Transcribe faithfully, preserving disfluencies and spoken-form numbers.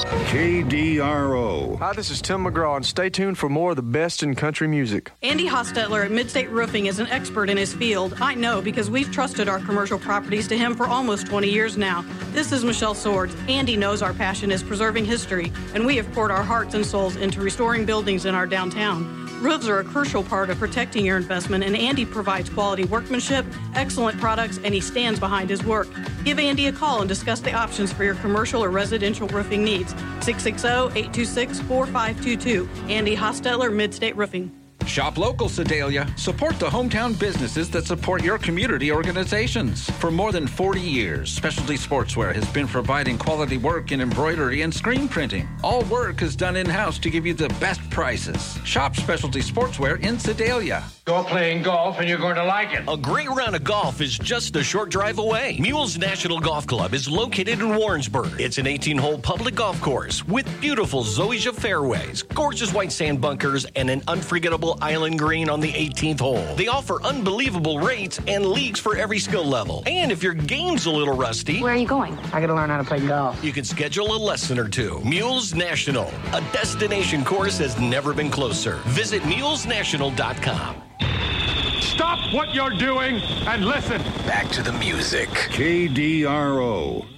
K D R O. Hi, this is Tim McGraw, and stay tuned for more of the best in country music. Andy Hostetler at Midstate Roofing is an expert in his field. I know because we've trusted our commercial properties to him for almost twenty years now. This is Michelle Swords. Andy knows our passion is preserving history, and we have poured our hearts and souls into restoring buildings in our downtown. Roofs are a crucial part of protecting your investment, and Andy provides quality workmanship, excellent products, and he stands behind his work. Give Andy a call and discuss the options for your commercial or residential roofing needs. six six zero, eight two six, four five two two. Andy Hostetler, Midstate Roofing. Shop local, Sedalia. Support the hometown businesses that support your community organizations. For more than forty years, Specialty Sportswear has been providing quality work in embroidery and screen printing. All work is done in-house to give you the best prices. Shop Specialty Sportswear in Sedalia. You're playing golf and you're going to like it. A great round of golf is just a short drive away. Mules National Golf Club is located in Warrensburg. It's an eighteen-hole public golf course with beautiful zoysia fairways, gorgeous white sand bunkers, and an unforgettable island green on the eighteenth hole. They offer unbelievable rates and leagues for every skill level. And if your game's a little rusty... Where are you going? I gotta learn how to play golf. You can schedule a lesson or two. Mules National. A destination course has never been closer. Visit mules national dot com. Stop what you're doing and listen. Back to the music. K D R O.